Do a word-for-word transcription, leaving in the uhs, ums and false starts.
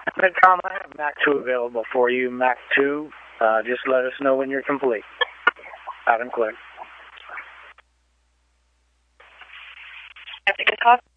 No problem. I have Mac two available for you. Mac two, uh, just let us know when you're complete. Out and clear. Have to get coffee.